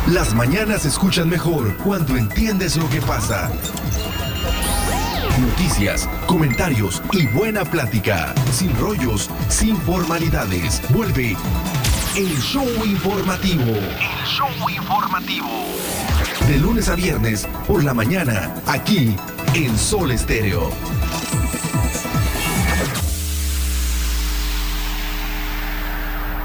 Las mañanas se escuchan mejor cuando entiendes lo que pasa. Noticias, comentarios y buena plática. Sin rollos, sin formalidades. Vuelve el show informativo. El show informativo. De lunes a viernes por la mañana, aquí en Sol Estéreo.